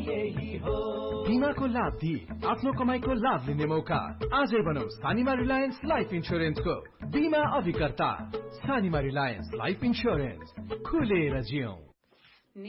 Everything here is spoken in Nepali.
यही हो। बीमाको लाभ दिई आफ्नो कमाईको लाभ लिने मौका। आजै बनाऊ सानीमा रिलायन्स लाइफ इन्स्योरेन्सको बीमा अभिकर्ता। सानीमा रिलायन्स लाइफ इन्स्योरेन्स, खुलेर जियौं।